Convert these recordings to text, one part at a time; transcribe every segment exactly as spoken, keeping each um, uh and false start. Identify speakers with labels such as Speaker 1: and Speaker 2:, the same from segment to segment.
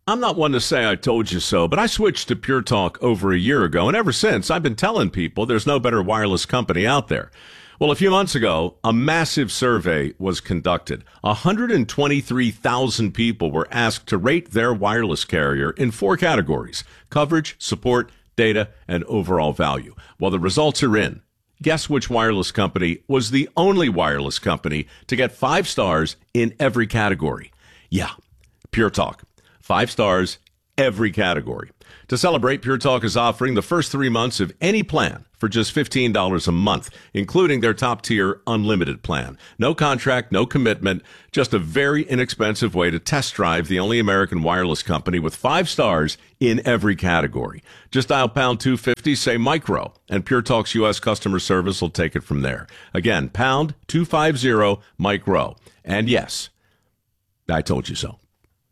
Speaker 1: I'm not one to say I told you so, but I switched to Pure Talk over a year ago, and ever since, I've been telling people there's no better wireless company out there. Well, a few months ago, a massive survey was conducted. one hundred twenty-three thousand people were asked to rate their wireless carrier in four categories: coverage, support, data, and overall value. Well, the results are in. Guess which wireless company was the only wireless company to get five stars in every category? Yeah, Pure Talk. Five stars, every category. To celebrate, Pure Talk is offering the first three months of any plan for just fifteen dollars a month, including their top-tier unlimited plan. No contract, no commitment, just a very inexpensive way to test drive the only American wireless company with five stars in every category. Just dial pound two fifty, say micro, and Pure Talk's U S customer service will take it from there. Again, pound two fifty, micro. And yes, I told you so.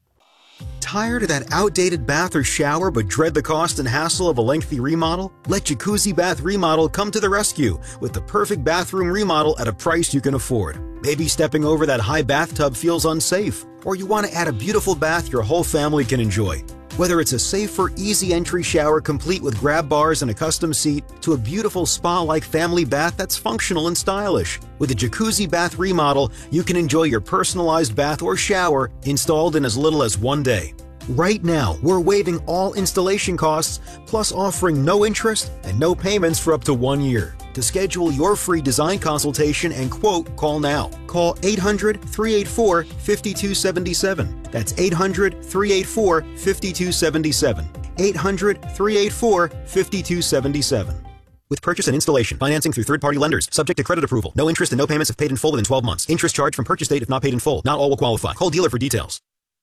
Speaker 2: Tired of that outdated bath or shower but dread the cost and hassle of a lengthy remodel? Let Jacuzzi Bath Remodel come to the rescue with the perfect bathroom remodel at a price you can afford. Maybe stepping over that high bathtub feels unsafe, or you want to add a beautiful bath your whole family can enjoy. Whether it's a safer, easy entry shower complete with grab bars and a custom seat, to a beautiful spa-like family bath that's functional and stylish. With a Jacuzzi Bath Remodel, you can enjoy your personalized bath or shower installed in as little as one day. Right now, we're waiving all installation costs, plus offering no interest and no payments for up to one year. To schedule your free design consultation and quote, call now. Call eight hundred, three eight four, five two seven seven. That's eight hundred, three eight four, five two seven seven. eight hundred, three eight four, five two seven seven. With purchase and installation, financing through third-party lenders, subject to credit approval. No interest and no payments if paid in full within twelve months. Interest charged from purchase date if not paid in full. Not all will qualify. Call dealer for details.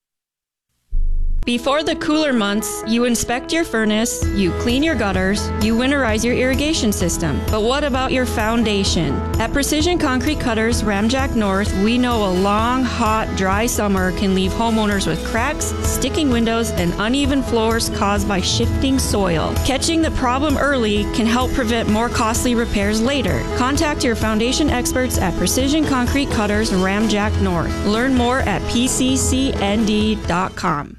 Speaker 3: Before the cooler months, you inspect your furnace, you clean your gutters, you winterize your irrigation system. But what about your foundation? At Precision Concrete Cutters, Ramjack North, we know a long, hot, dry summer can leave homeowners with cracks, sticking windows, and uneven floors caused by shifting soil. Catching the problem early can help prevent more costly repairs later. Contact your foundation experts at Precision Concrete Cutters, Ramjack North. Learn more at P C C N D dot com.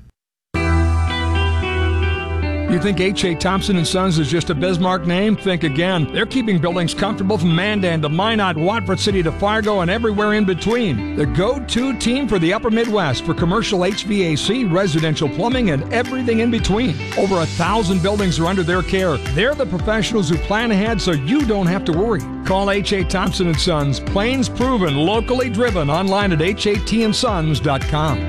Speaker 4: You think H A. Thompson and Sons is just a Bismarck name? Think again. They're keeping buildings comfortable from Mandan to Minot, Watford City to Fargo, and everywhere in between. The go-to team for the Upper Midwest for commercial H V A C, residential plumbing, and everything in between. Over a thousand buildings are under their care. They're the professionals who plan ahead so you don't have to worry. Call H A. Thompson and Sons. Plains proven, locally driven. Online at H A T and sons dot com.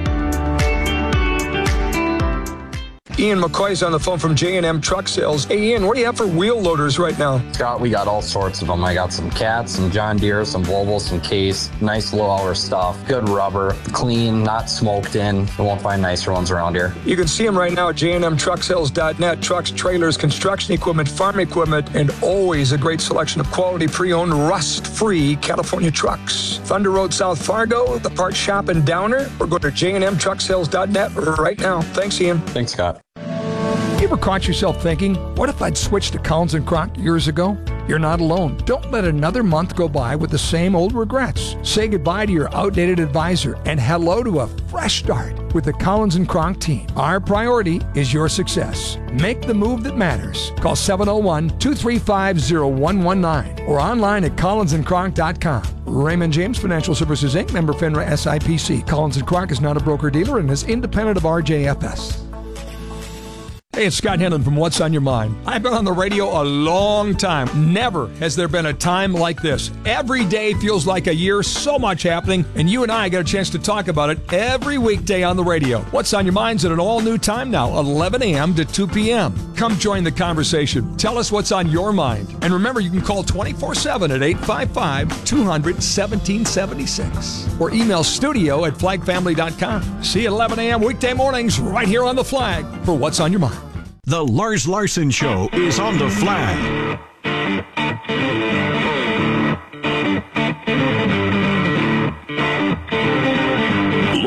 Speaker 4: Ian McCoy's on the phone from J and M Truck Sales. Hey, Ian, what do you have for wheel loaders right now?
Speaker 5: Scott, we got all sorts of them. I got some Cats, some John Deere, some Volvo, some Case. Nice low-hour stuff. Good rubber. Clean, not smoked in. You won't find nicer ones around here.
Speaker 4: You can see them right now at J and M Truck Sales dot net. Trucks, trailers, construction equipment, farm equipment, and always a great selection of quality pre-owned, rust-free California trucks. Thunder Road, South Fargo, the parts shop in Downer, or go to J and M Truck Sales dot net right now. Thanks, Ian.
Speaker 5: Thanks, Scott.
Speaker 4: You ever caught yourself thinking, what if I'd switched to Collins and Kronk years ago? You're not alone. Don't let another month go by with the same old regrets. Say goodbye to your outdated advisor and hello to a fresh start with the Collins and Kronk team. Our priority is your success. Make the move that matters. Call seven oh one, two three five, oh one one nine or online at collins and kronk dot com. Raymond James Financial Services, Incorporated, member FINRA S I P C. Collins and Kronk is not a broker-dealer and is independent of R J F S. Hey, it's Scott Henlon from What's on Your Mind. I've been on the radio a long time. Never has there been a time like this. Every day feels like a year, so much happening, and you and I get a chance to talk about it every weekday on the radio. What's on Your Mind's at an all-new time now, eleven a.m. to two p.m. Come join the conversation. Tell us what's on your mind. And remember, you can call twenty-four seven at eight five five, two hundred, one seven seven six or email studio at flag family dot com. See you at eleven a.m. weekday mornings right here on The Flag for What's on Your Mind.
Speaker 6: The Lars Larson Show is on The Flag.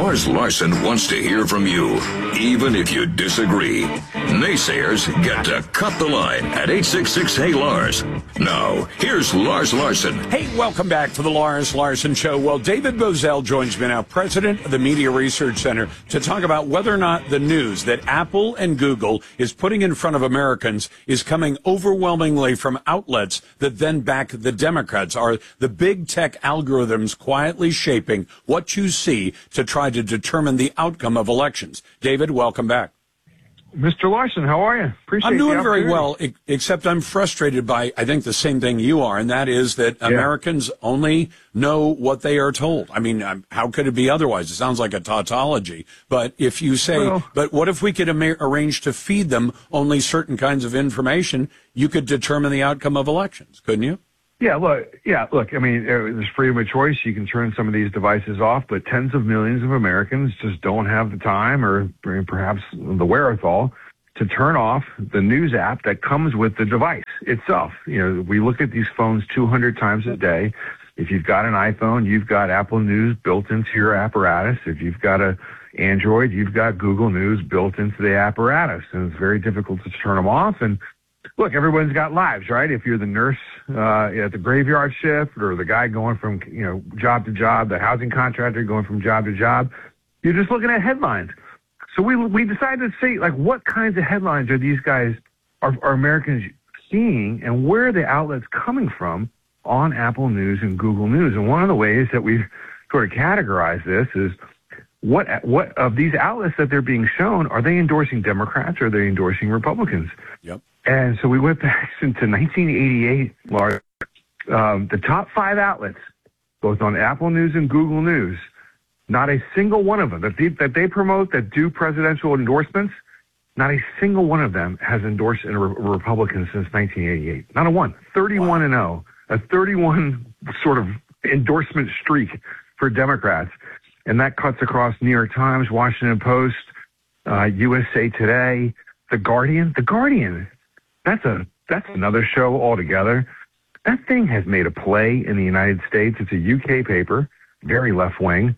Speaker 7: Lars Larson wants to hear from you, even if you disagree. Naysayers get to cut the line at eight six six, hey Lars. Now, here's Lars Larson.
Speaker 8: Hey, welcome back to the Lars Larson Show. Well, David Bozell joins me now, president of the Media Research Center, to talk about whether or not the news that Apple and Google is putting in front of Americans is coming overwhelmingly from outlets that then back the Democrats. Are the big tech algorithms quietly shaping what you see to try to determine the outcome of elections? David, welcome back.
Speaker 9: Mister Larson, how are you? Appreciate
Speaker 8: I'm doing
Speaker 9: the
Speaker 8: very well, except I'm frustrated by, I think, the same thing you are, and that is that yeah. Americans only know what they are told. I mean, how could it be otherwise? It sounds like a tautology. But if you say, well, but what if we could am- arrange to feed them only certain kinds of information, you could determine the outcome of elections, couldn't you?
Speaker 9: Yeah, look, yeah, look, I mean, there's freedom of choice. You can turn some of these devices off, but tens of millions of Americans just don't have the time or perhaps the wherewithal to turn off the news app that comes with the device itself. You know, we look at these phones two hundred times a day. If you've got an iPhone, you've got Apple News built into your apparatus. If you've got a Android, you've got Google News built into the apparatus, and it's very difficult to turn them off. And look, everyone's got lives, right? If you're the nurse uh, at the graveyard shift, or the guy going from, you know, job to job, the housing contractor going from job to job, you're just looking at headlines. So we we decided to see, like, what kinds of headlines are these guys, are, are Americans seeing, and where are the outlets coming from on Apple News and Google News? And one of the ways that we sort of categorize this is, what what of these outlets that they're being shown, are they endorsing Democrats or are they endorsing Republicans?
Speaker 8: Yep.
Speaker 9: And so we went back into nineteen eighty-eight, Lars. Um, the top five outlets, both on Apple News and Google News, not a single one of them that they, that they promote, that do presidential endorsements, not a single one of them has endorsed a re- Republican since nineteen eighty-eight. Not a one. thirty-one and oh. A thirty-one sort of endorsement streak for Democrats. And that cuts across New York Times, Washington Post, uh, U S A Today, The Guardian. The Guardian. That's a that's another show altogether. That thing has made a play in the United States. It's a U K paper, very left wing,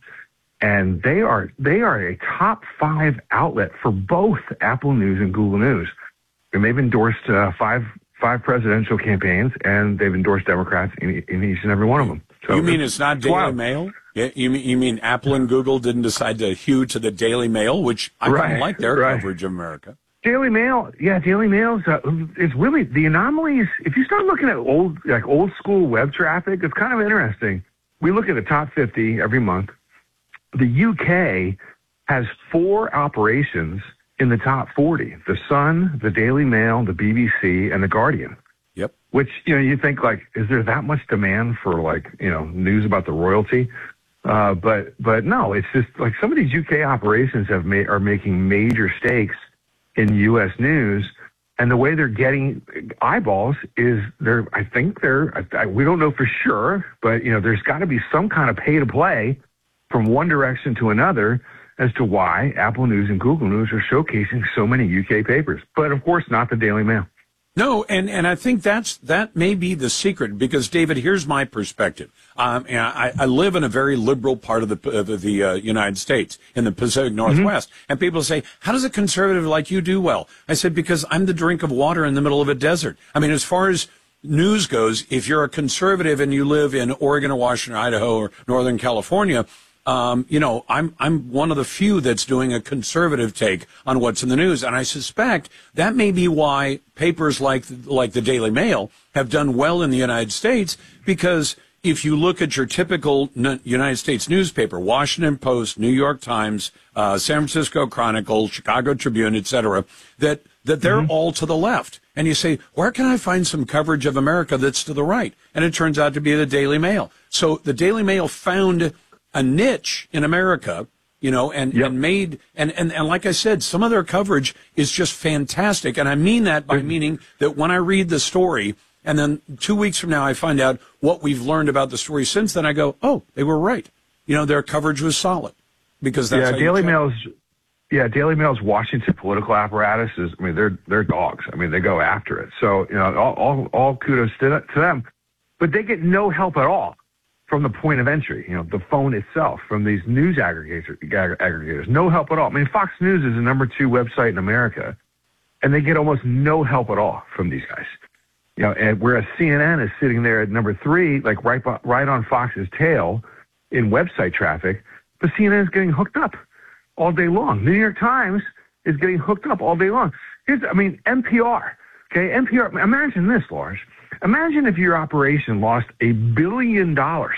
Speaker 9: and they are they are a top five outlet for both Apple News and Google News. And they've endorsed uh, five five presidential campaigns, and they've endorsed Democrats in, in each and every one of them. So
Speaker 8: you mean it's not Daily
Speaker 9: wild.
Speaker 8: Mail? Yeah, you mean you mean Apple and Google didn't decide to hew to the Daily Mail, which I
Speaker 9: right,
Speaker 8: kind of like their
Speaker 9: right.
Speaker 8: coverage of America.
Speaker 9: Daily Mail, yeah, Daily Mail's uh, it's really the anomalies. If you start looking at old like old school web traffic, it's kind of interesting. We look at the top fifty every month. The U K has four operations in the top forty: The Sun, the Daily Mail, the B B C, and the Guardian.
Speaker 8: Yep.
Speaker 9: Which, you know, you think, like, is there that much demand for, like, you know, news about the royalty? Uh, but but no, it's just like some of these U K operations have made are making major stakes in U S news, and the way they're getting eyeballs is they're, I think they're, I, I, we don't know for sure, but, you know, there's got to be some kind of pay to play from one direction to another as to why Apple News and Google News are showcasing so many U K papers. But, of course, not the Daily Mail.
Speaker 8: No, and, and I think that's that may be the secret, because, David, here's my perspective. Um, and I, I live in a very liberal part of the of the uh, United States, in the Pacific Northwest, mm-hmm. and people say, how does a conservative like you do well? I said, because I'm the drink of water in the middle of a desert. I mean, as far as news goes, if you're a conservative and you live in Oregon or Washington, or Idaho, or Northern California, Um, you know, I'm I'm one of the few that's doing a conservative take on what's in the news, and I suspect that may be why papers like like the Daily Mail have done well in the United States, because if you look at your typical United States newspaper, Washington Post, New York Times, uh, San Francisco Chronicle, Chicago Tribune, et cetera, that that they're mm-hmm. all to the left, and you say, where can I find some coverage of America that's to the right? And it turns out to be the Daily Mail. So the Daily Mail found a niche in America, you know, and, yep. and made, and, and, and like I said, some of their coverage is just fantastic. And I mean that by meaning that when I read the story and then two weeks from now I find out what we've learned about the story since then, I go, oh, they were right. You know, their coverage was solid, because that's
Speaker 9: yeah,
Speaker 8: how
Speaker 9: Daily
Speaker 8: you
Speaker 9: Mail's, yeah, Daily Mail's Washington political apparatus is, I mean, they're, they're dogs. I mean, they go after it. So, you know, all, all, all kudos to, to them, but they get no help at all from the point of entry, you know, the phone itself, from these news aggregator, aggregators. No help at all. I mean, Fox News is the number two website in America, and they get almost no help at all from these guys. You know, and whereas C N N is sitting there at number three, like right, right on Fox's tail in website traffic, but C N N is getting hooked up all day long. The New York Times is getting hooked up all day long. Here's, I mean, N P R, okay? N P R, imagine this, Lars. Imagine if your operation lost a billion dollars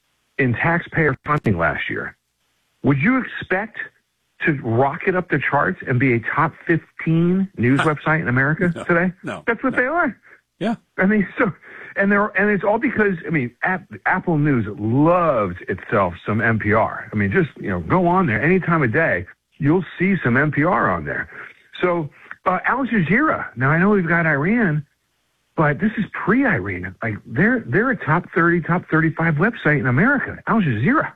Speaker 9: in taxpayer funding last year. Would you expect to rocket up the charts and be a top fifteen news website in America
Speaker 8: no,
Speaker 9: today?
Speaker 8: No.
Speaker 9: That's what
Speaker 8: no.
Speaker 9: they are.
Speaker 8: Yeah.
Speaker 9: I mean, so, and they're, and it's all because, I mean, App, Apple News loved itself some N P R. I mean, just, you know, go on there any time of day, you'll see some N P R on there. So, uh, Al Jazeera, now I know we've got Iran, but this is pre-Iran. Like, they're, they're a top thirty, top thirty-five website in America, Al Jazeera.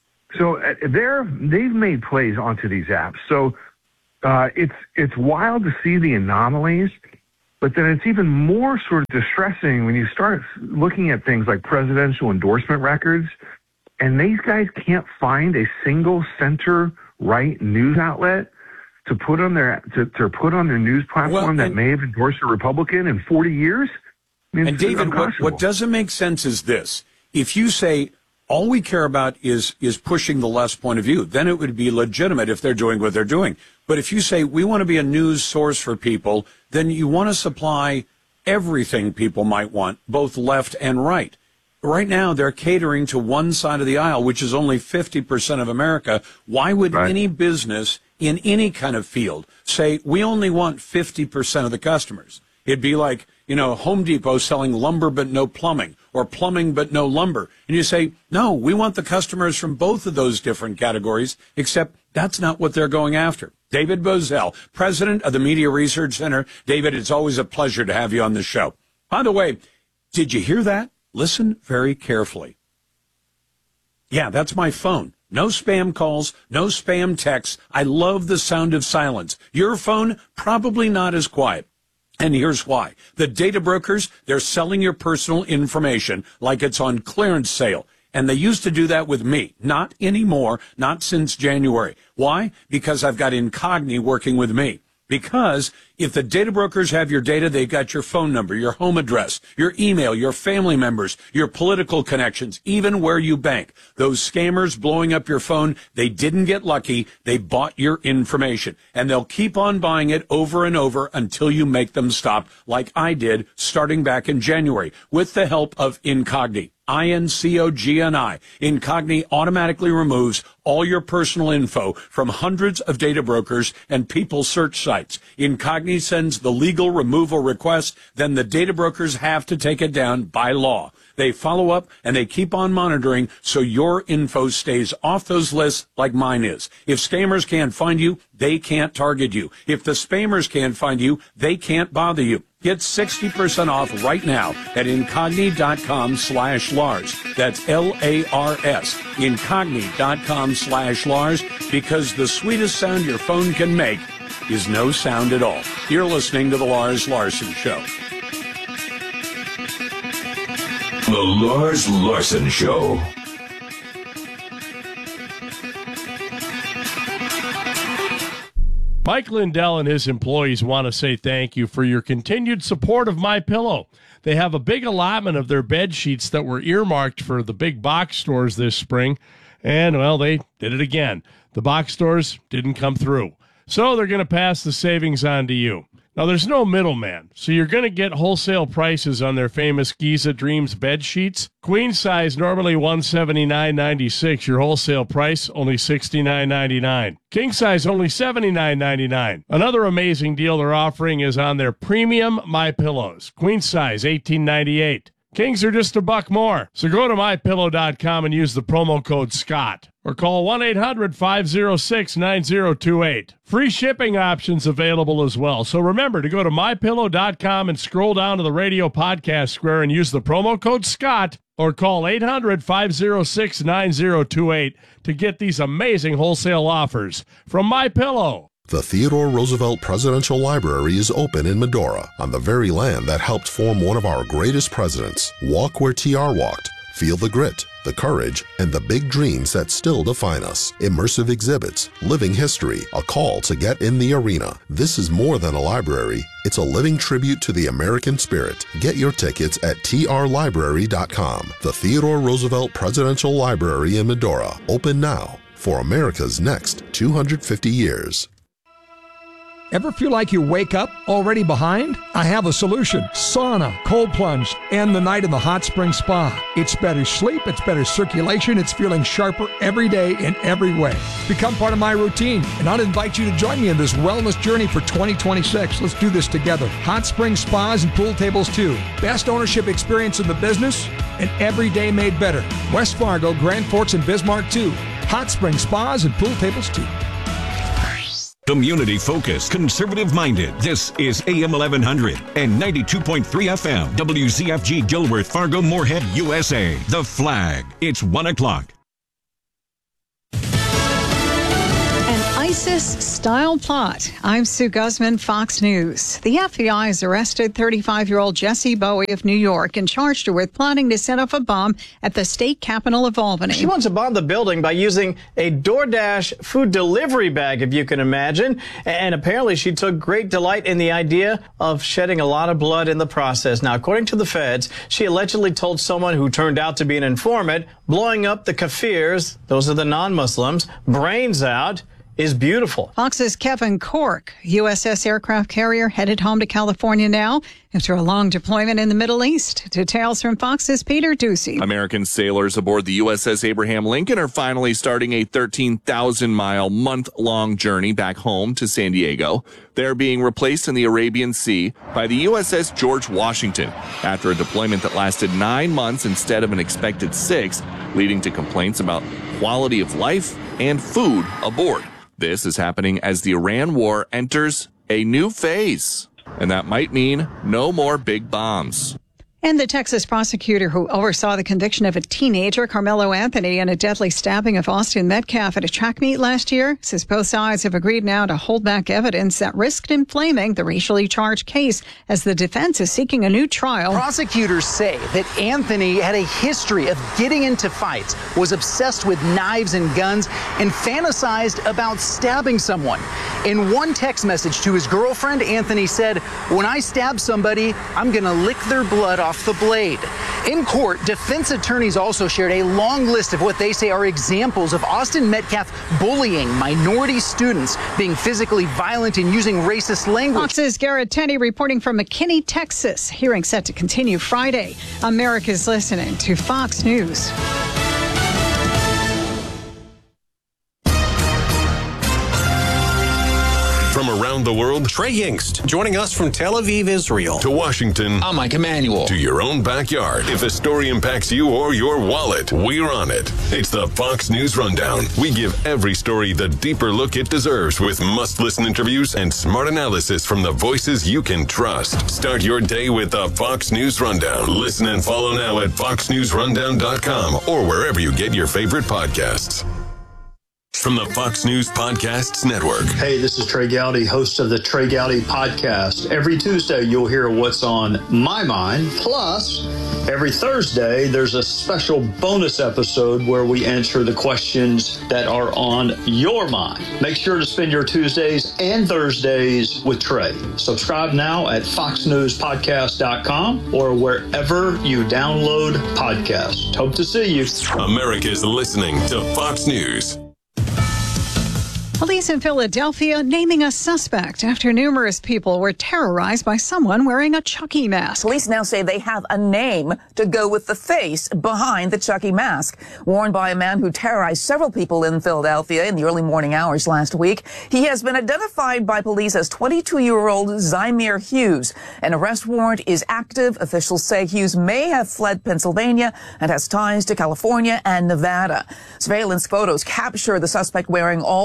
Speaker 9: So uh, they're, they've made plays onto these apps. So, uh, it's, it's wild to see the anomalies. But then it's even more sort of distressing when you start looking at things like presidential endorsement records, and these guys can't find a single center-right news outlet to put on their to, to put on their news platform well, that may have endorsed a Republican in forty years. I mean,
Speaker 8: and David, what, what doesn't make sense is this: if you say all we care about is is pushing the left's point of view, then it would be legitimate if they're doing what they're doing. But if you say we want to be a news source for people, then you want to supply everything people might want, both left and right. Right now, they're catering to one side of the aisle, which is only fifty percent of America. Why would right. any business in any kind of field say we only want fifty percent of the customers? It'd be like, you know, Home Depot selling lumber but no plumbing, or plumbing but no lumber. And you say, no, we want the customers from both of those different categories, except that's not what they're going after. David Bozell, president of the Media Research Center. David, it's always a pleasure to have you on the show. By the way, did you hear that? Listen very carefully. Yeah, that's my phone. No spam calls, no spam texts. I love the sound of silence. Your phone, probably not as quiet. And here's why. The data brokers, they're selling your personal information like it's on clearance sale. And they used to do that with me. Not anymore, not since January. Why? Because I've got Incogni working with me. Because if the data brokers have your data, they've got your phone number, your home address, your email, your family members, your political connections, even where you bank. Those scammers blowing up your phone, they didn't get lucky. They bought your information. And they'll keep on buying it over and over until you make them stop, like I did starting back in January with the help of Incogni. I N C O G N I. Incogni automatically removes all your personal info from hundreds of data brokers and people search sites. Incogni sends the legal removal request, then the data brokers have to take it down by law. They follow up and they keep on monitoring so your info stays off those lists like mine is. If scammers can't find you, they can't target you. If the spammers can't find you, they can't bother you. Get sixty percent off right now at Incogni.com slash Lars. That's L A R S. Incogni.com slash Lars, because the sweetest sound your phone can make is no sound at all. You're listening to The Lars Larson Show.
Speaker 7: The Lars Larson Show.
Speaker 10: Mike Lindell and his employees want to say thank you for your continued support of MyPillow. They have a big allotment of their bed sheets that were earmarked for the big box stores this spring, and, well, they did it again. The box stores didn't come through, so they're going to pass the savings on to you. Now, there's no middleman, so you're going to get wholesale prices on their famous Giza Dreams bed sheets. Queen size, normally one hundred seventy-nine dollars and ninety-six cents. Your wholesale price, only sixty-nine dollars and ninety-nine cents. King size, only seventy-nine dollars and ninety-nine cents. Another amazing deal they're offering is on their premium MyPillows. Queen size, eighteen dollars and ninety-eight cents. Kings are just a buck more. So go to my pillow dot com and use the promo code SCOTT. Or call one eight hundred five oh six nine oh two eight. Free shipping options available as well. So remember to go to my pillow dot com and scroll down to the radio podcast square and use the promo code SCOTT, or call eight hundred five oh six nine oh two eight to get these amazing wholesale offers from MyPillow.
Speaker 11: The Theodore Roosevelt Presidential Library is open in Medora, on the very land that helped form one of our greatest presidents. Walk where T R walked. Feel the grit, the courage, and the big dreams that still define us. Immersive exhibits, living history, a call to get in the arena. This is more than a library. It's a living tribute to the American spirit. Get your tickets at T R library dot com. The Theodore Roosevelt Presidential Library in Medora. Open now for America's next two hundred fifty years.
Speaker 4: Ever feel like you wake up already behind? I have a solution. Sauna, cold plunge, and the night in the hot spring spa. It's better sleep, it's better circulation, it's feeling sharper every day in every way. Become part of my routine, and I'll invite you to join me in this wellness journey for twenty twenty-six. Let's do this together. Hot spring spas and pool tables too. Best ownership experience in the business, and every day made better. West Fargo, Grand Forks, and Bismarck too. Hot spring spas and pool tables too.
Speaker 6: Community focused, conservative minded. This is A M eleven hundred and ninety-two point three F M. W Z F G Dilworth, Fargo, Moorhead, U S A. The Flag. It's one o'clock.
Speaker 12: ISIS-style plot. I'm Sue Guzman, Fox News. The F B I has arrested thirty-five-year-old Jessie Bowie of New York and charged her with plotting to set off a bomb at the state capitol of Albany.
Speaker 13: She wants to bomb the building by using a DoorDash food delivery bag, if you can imagine. And apparently she took great delight in the idea of shedding a lot of blood in the process. Now, according to the feds, she allegedly told someone who turned out to be an informant, blowing up the Kafirs, those are the non-Muslims, brains out, is beautiful.
Speaker 12: Fox's Kevin Corke, U S S aircraft carrier, headed home to California now after a long deployment in the Middle East. Details from Fox's Peter Ducey.
Speaker 14: American sailors aboard the U S S Abraham Lincoln are finally starting a thirteen thousand mile, month-long journey back home to San Diego. They're being replaced in the Arabian Sea by the U S S George Washington after a deployment that lasted nine months instead of an expected six, leading to complaints about quality of life and food aboard. This is happening as the Iran war enters a new phase, and that might mean no more big bombs.
Speaker 12: And the Texas prosecutor who oversaw the conviction of a teenager, Carmelo Anthony, in a deadly stabbing of Austin Metcalf at a track meet last year, says both sides have agreed now to hold back evidence that risked inflaming the racially charged case as the defense is seeking a new trial.
Speaker 15: Prosecutors say that Anthony had a history of getting into fights, was obsessed with knives and guns, and fantasized about stabbing someone. In one text message to his girlfriend, Anthony said, "When I stab somebody, I'm going to lick their blood off the blade." In court, defense attorneys also shared a long list of what they say are examples of Austin Metcalf bullying minority students, being physically violent and using racist language.
Speaker 12: Fox's Garrett Tenney reporting from McKinney, Texas. Hearing set to continue Friday. America's listening to Fox News.
Speaker 16: From around the world, Trey Yingst, joining us from Tel Aviv, Israel. To Washington, I'm Mike Emanuel. To your own backyard. If a story impacts you or your wallet, we're on it. It's the Fox News Rundown. We give every story the deeper look it deserves with must-listen interviews and smart analysis from the voices you can trust. Start your day with the Fox News Rundown. Listen and follow now at fox news rundown dot com or wherever you get your favorite podcasts. From the Fox News Podcasts Network.
Speaker 17: Hey, this is Trey Gowdy, host of the Trey Gowdy Podcast. Every Tuesday, you'll hear what's on my mind. Plus, every Thursday, there's a special bonus episode where we answer the questions that are on your mind. Make sure to spend your Tuesdays and Thursdays with Trey. Subscribe now at fox news podcast dot com or wherever you download podcasts. Hope to see you.
Speaker 16: America's listening to Fox News.
Speaker 12: Police in Philadelphia naming a suspect after numerous people were terrorized by someone wearing a Chucky mask.
Speaker 18: Police now say they have a name to go with the face behind the Chucky mask. Worn by a man who terrorized several people in Philadelphia in the early morning hours last week, he has been identified by police as twenty-two-year-old Zymir Hughes. An arrest warrant is active. Officials say Hughes may have fled Pennsylvania and has ties to California and Nevada. Surveillance photos capture the suspect wearing all black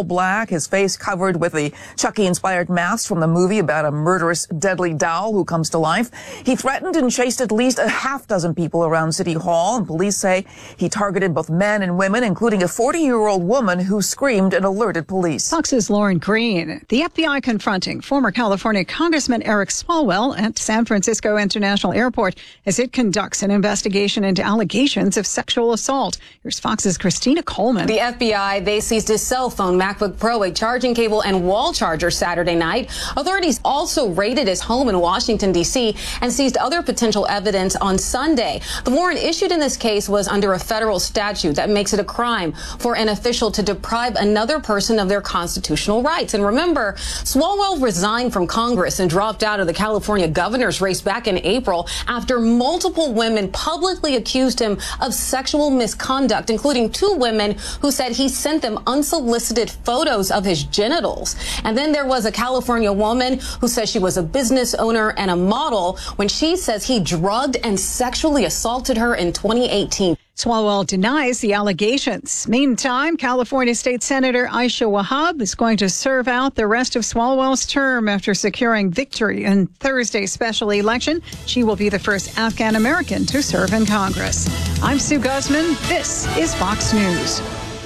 Speaker 18: back, his face covered with the Chucky-inspired mask from the movie about a murderous, deadly doll who comes to life. He threatened and chased at least a half dozen people around City Hall, and police say he targeted both men and women, including a forty-year-old woman who screamed and alerted police.
Speaker 12: Fox's Lauren Green. The F B I confronting former California Congressman Eric Swalwell at San Francisco International Airport as it conducts an investigation into allegations of sexual assault. Here's Fox's Christina Coleman.
Speaker 19: The F B I, they seized his cell phone, MacBook Pro, a charging cable, and wall charger Saturday night. Authorities also raided his home in Washington, D C, and seized other potential evidence on Sunday. The warrant issued in this case was under a federal statute that makes it a crime for an official to deprive another person of their constitutional rights. And remember, Swalwell resigned from Congress and dropped out of the California governor's race back in April after multiple women publicly accused him of sexual misconduct, including two women who said he sent them unsolicited photos of his genitals. And then there was a California woman who says she was a business owner and a model when she says he drugged and sexually assaulted her in twenty eighteen.
Speaker 12: Swalwell denies the allegations. Meantime, California State Senator Aisha Wahab is going to serve out the rest of Swalwell's term after securing victory in Thursday's special election. She will be the first Afghan American to serve in Congress. I'm Sue Guzman. This is Fox News.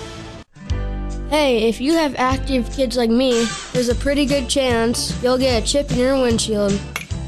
Speaker 20: Hey, if you have active kids like me, there's a pretty good chance you'll get a chip in your windshield.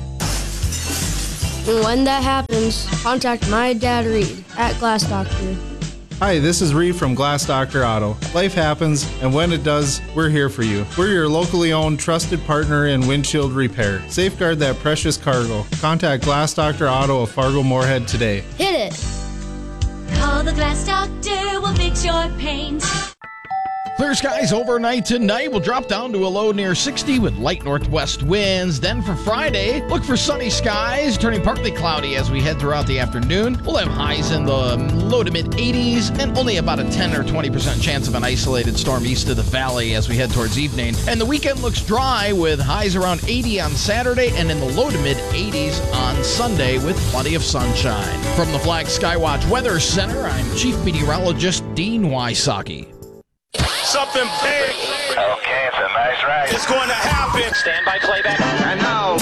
Speaker 20: And when that happens, contact my dad Reed at Glass Doctor.
Speaker 21: Hi, this is Reed from Glass Doctor Auto. Life happens, and when it does, we're here for you. We're your locally owned, trusted partner in windshield repair. Safeguard that precious cargo. Contact Glass Doctor Auto of Fargo Moorhead today.
Speaker 20: Hit it!
Speaker 22: Call the Glass Doctor, we'll fix your paint.
Speaker 23: Clear skies overnight tonight. Will drop down to a low near sixty with light northwest winds. Then for Friday, look for sunny skies, turning partly cloudy as we head throughout the afternoon. We'll have highs in the low to mid eighties and only about a ten or twenty percent chance of an isolated storm east of the valley as we head towards evening. And the weekend looks dry with highs around eighty on Saturday and in the low to mid eighties on Sunday with plenty of sunshine. From the Flag Skywatch Weather Center, I'm Chief Meteorologist Dean Wysocki.
Speaker 24: Something big. Okay, it's a nice ride. It's going to happen. Stand by playback. And now,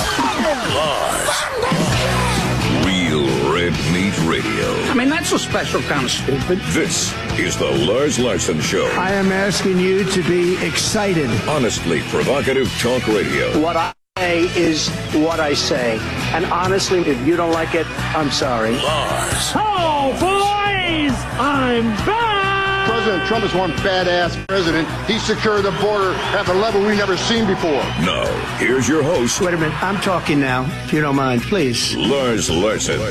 Speaker 7: Lars. Real Red Meat Radio.
Speaker 25: I mean, that's a special kind of stupid.
Speaker 7: This is the Lars Larson Show.
Speaker 25: I am asking you to be excited.
Speaker 7: Honestly provocative talk radio.
Speaker 25: What I say is what I say. And honestly, if you don't like it, I'm sorry.
Speaker 7: Lars.
Speaker 25: Oh, boys! I'm back!
Speaker 26: President Trump is one badass president. He secured the border at a level we've never seen before.
Speaker 7: Now, here's your host.
Speaker 25: Wait a minute. I'm talking now, if you don't mind, please.
Speaker 7: Lars Larson.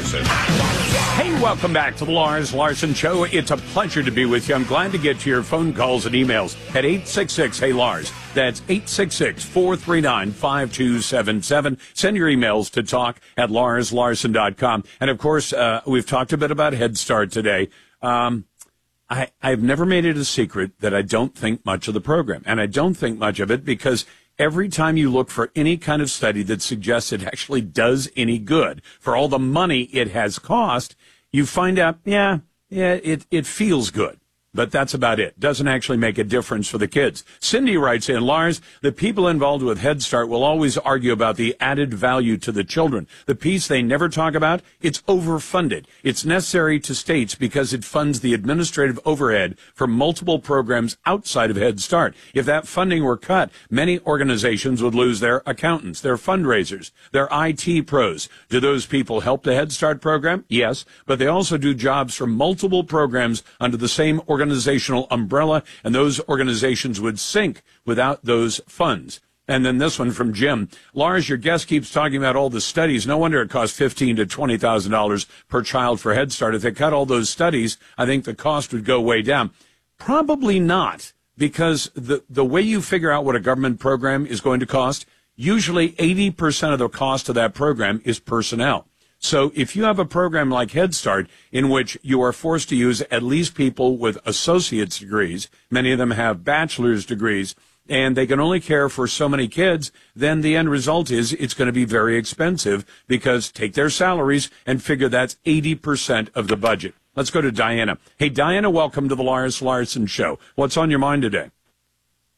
Speaker 8: Hey, welcome back to the Lars Larson Show. It's a pleasure to be with you. I'm glad to get to your phone calls and emails at eight six six, hey Lars. That's eight six six, four three nine, five two seven seven. Send your emails to talk at lars larson dot com. And, of course, uh, we've talked a bit about Head Start today. Um... I, I've never made it a secret that I don't think much of the program. And I don't think much of it because every time you look for any kind of study that suggests it actually does any good for all the money it has cost, you find out, yeah, yeah, it, it feels good. But that's about it. Doesn't actually make a difference for the kids. Cindy writes in, Lars, the people involved with Head Start will always argue about the added value to the children. The piece they never talk about, it's overfunded. It's necessary to states because it funds the administrative overhead for multiple programs outside of Head Start. If that funding were cut, many organizations would lose their accountants, their fundraisers, their I T pros. Do those people help the Head Start program? Yes, but they also do jobs for multiple programs under the same organization. Organizational umbrella, and those organizations would sink without those funds. And then this one from Jim. Lars, your guest keeps talking about all the studies. No wonder it costs fifteen thousand to twenty thousand dollars per child for Head Start. If they cut all those studies, I think the cost would go way down. Probably not, because the, the way you figure out what a government program is going to cost, usually eighty percent of the cost of that program is personnel. So if you have a program like Head Start in which you are forced to use at least people with associate's degrees, many of them have bachelor's degrees, and they can only care for so many kids, then the end result is it's going to be very expensive because take their salaries and figure that's eighty percent of the budget. Let's go to Diana. Hey, Diana, welcome to the Lars Larson Show. What's on your mind today?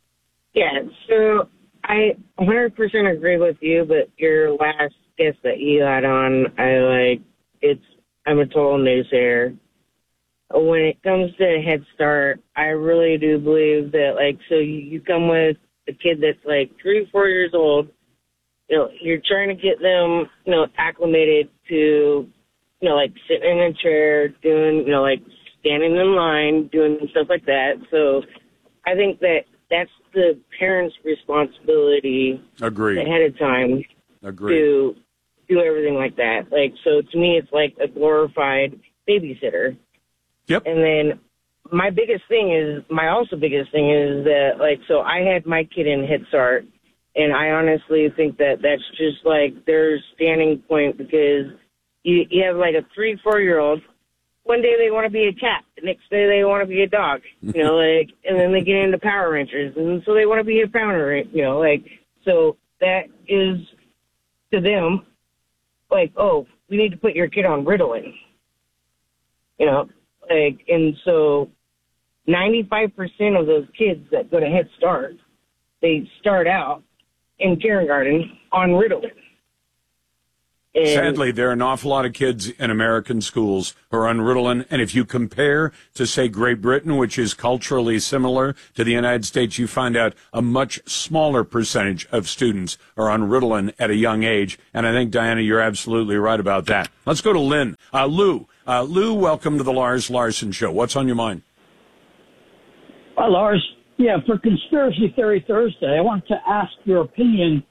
Speaker 1: Yeah, so I one hundred percent agree with you, but your last guest that you had on, I like, it's, I'm a total naysayer. When it comes to Head Start, I really do believe that, like, so you, you come with a kid that's like three, four years old, you know, you're trying to get them, you know, acclimated to, you know, like sitting in a chair, doing, you know, like standing in line, doing stuff like that. So I think that that's the parents' responsibility
Speaker 8: Agreed.
Speaker 1: ahead of time
Speaker 8: Agreed.
Speaker 1: to do everything like that. Like, so to me, it's like a glorified babysitter.
Speaker 8: Yep.
Speaker 1: And then my biggest thing is, my also biggest thing is that, like, so I had my kid in Head Start, and I honestly think that that's just like their standing point, because you, you have like a three, four-year-old. One day they want to be a cat. The next day they want to be a dog, you know, like, and then they get into Power Rangers, and so they want to be a Power Ranger, you know, like, so that is to them like, oh, we need to put your kid on Ritalin, you know, like, and so ninety-five percent of those kids that go to Head Start, they start out in kindergarten on Ritalin. And
Speaker 8: sadly, there are an awful lot of kids in American schools who are on Ritalin. And if you compare to, say, Great Britain, which is culturally similar to the United States, you find out a much smaller percentage of students are on Ritalin at a young age. And I think, Diana, you're absolutely right about that. Let's go to Lynn. Uh, Lou. Uh, Lou, welcome to the Lars Larson Show. What's on your mind?
Speaker 2: Hi, Lars. Yeah, for Conspiracy Theory Thursday, I want to ask your opinion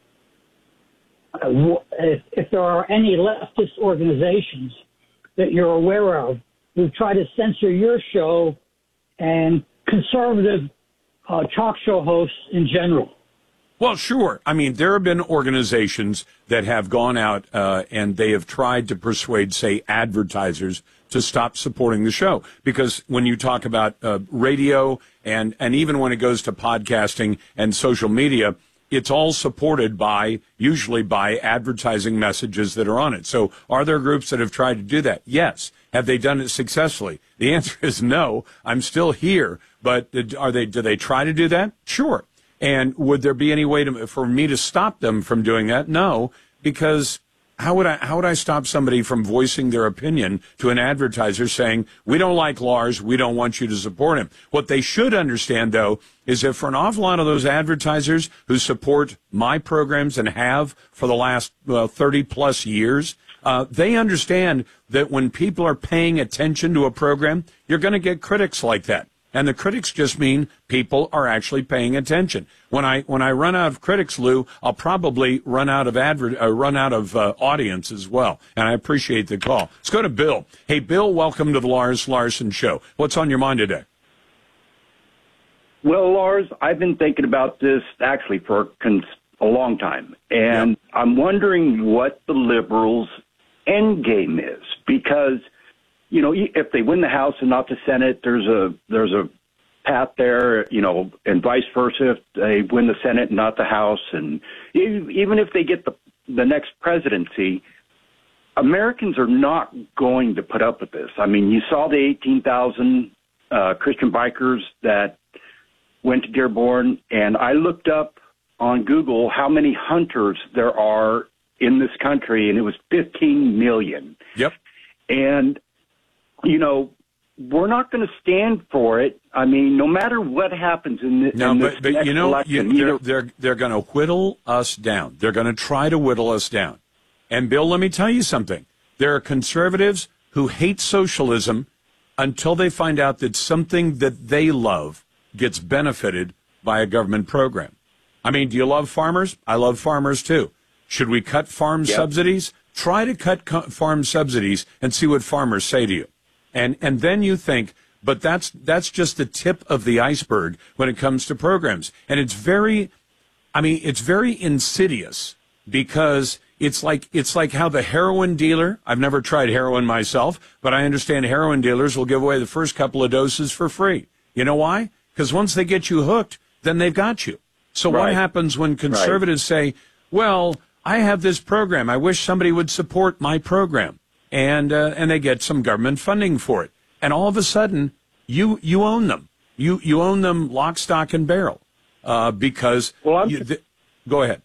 Speaker 2: Uh, if, if there are any leftist organizations that you're aware of who try to censor your show and conservative uh, talk show hosts in general.
Speaker 8: Well, sure. I mean, there have been organizations that have gone out uh, and they have tried to persuade, say, advertisers to stop supporting the show. Because when you talk about uh, radio and, and even when it goes to podcasting and social media, it's all supported by, usually by advertising messages that are on it. So are there groups that have tried to do that? Yes. Have they done it successfully? The answer is no. I'm still here. But are they, do they try to do that? Sure. And would there be any way to, for me to stop them from doing that? No, because how would I, how would I stop somebody from voicing their opinion to an advertiser saying, we don't like Lars, we don't want you to support him? What they should understand, though, is that for an awful lot of those advertisers who support my programs and have for the last uh, thirty plus years, uh, they understand that when people are paying attention to a program, you're going to get critics like that. And the critics just mean people are actually paying attention. When I when I run out of critics, Lou, I'll probably run out of adver- uh, run out of uh, audience as well. And I appreciate the call. Let's go to Bill. Hey, Bill, welcome to the Lars Larson Show. What's on your mind today?
Speaker 3: Well, Lars, I've been thinking about this actually for cons- a long time, and yep. I'm wondering what the liberals' end game is, because you know, if they win the House and not the Senate, there's a there's a path there, you know, and vice versa. If they win the Senate and not the House, and even if they get the the next presidency, Americans are not going to put up with this. I mean, you saw the eighteen thousand uh, Christian bikers that went to Dearborn, and I looked up on Google how many hunters there are in this country, and it was fifteen million.
Speaker 8: Yep.
Speaker 3: And you know, we're not going to stand for it. I mean, no matter what happens in, the,
Speaker 8: no,
Speaker 3: in
Speaker 8: but,
Speaker 3: this
Speaker 8: but
Speaker 3: next
Speaker 8: you know,
Speaker 3: election,
Speaker 8: you, they're,
Speaker 3: know,
Speaker 8: they're, they're going to whittle us down. They're going to try to whittle us down. And, Bill, let me tell you something. There are conservatives who hate socialism until they find out that something that they love gets benefited by a government program. I mean, do you love farmers? I love farmers, too. Should we cut farm
Speaker 3: yep.
Speaker 8: subsidies? Try to cut co- farm subsidies and see what farmers say to you. And and then you think, but that's that's just the tip of the iceberg when it comes to programs. And it's very, I mean, it's very insidious because it's like it's like how the heroin dealer, I've never tried heroin myself, but I understand heroin dealers will give away the first couple of doses for free. You know why? Because once they get you hooked, then they've got you. So right. What happens when conservatives right. say, well, I have this program. I wish somebody would support my program. And uh, and they get some government funding for it, and all of a sudden you you own them, you you own them lock, stock, and barrel. uh, because
Speaker 3: well, I'm,
Speaker 8: you, th- go ahead.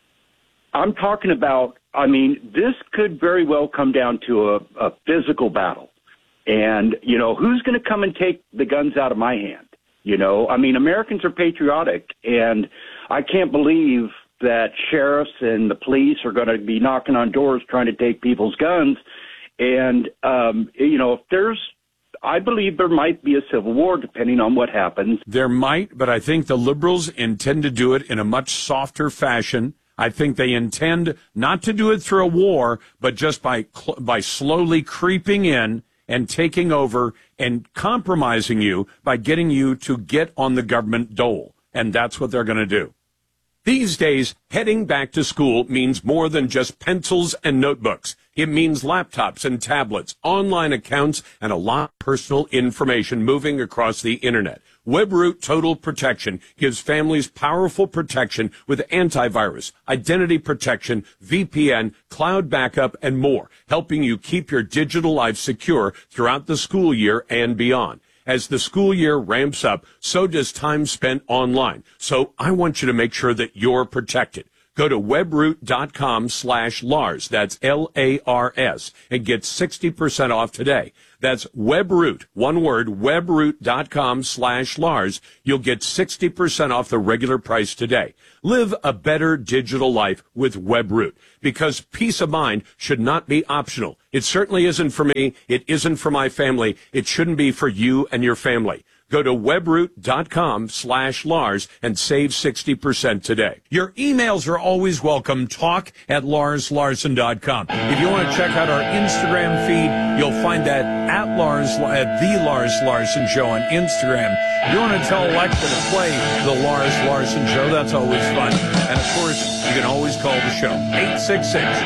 Speaker 3: I'm talking about, I mean, this could very well come down to a, a physical battle. And, you know, who's going to come and take the guns out of my hand? You know, I mean, Americans are patriotic, and I can't believe that sheriffs and the police are going to be knocking on doors trying to take people's guns. And, um, you know, if there's, I believe there might be a civil war depending on what happens.
Speaker 8: There might, but I think the liberals intend to do it in a much softer fashion. I think they intend not to do it through a war, but just by by slowly creeping in and taking over and compromising you by getting you to get on the government dole. And that's what they're going to do. These days, heading back to school means more than just pencils and notebooks. It means laptops and tablets, online accounts, and a lot of personal information moving across the internet. WebRoot Total Protection gives families powerful protection with antivirus, identity protection, V P N, cloud backup, and more, helping you keep your digital life secure throughout the school year and beyond. As the school year ramps up, so does time spent online. So I want you to make sure that you're protected. Go to webroot.com slash Lars. That's L A R S, and get sixty percent off today. That's WebRoot, one word, webroot.com slash Lars. You'll get sixty percent off the regular price today. Live a better digital life with WebRoot, because peace of mind should not be optional. It certainly isn't for me. It isn't for my family. It shouldn't be for you and your family. Go to webroot.com slash Lars and save sixty percent today. Your emails are always welcome. Talk at lars larson dot com. If you want to check out our Instagram feed, you'll find that at Lars, at the Lars Larson Show on Instagram. If you want to tell Alexa to play the Lars Larson Show, that's always fun. And of course, you can always call the show. eight six six